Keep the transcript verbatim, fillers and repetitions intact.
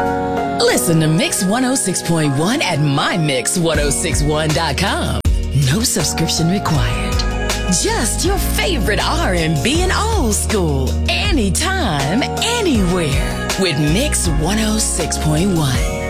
Listen to Mix one oh six point one at my mix one oh six one dot com. No subscription required. Just your favorite R and B and old school. Anytime, anywhere. With Mix one oh six point one.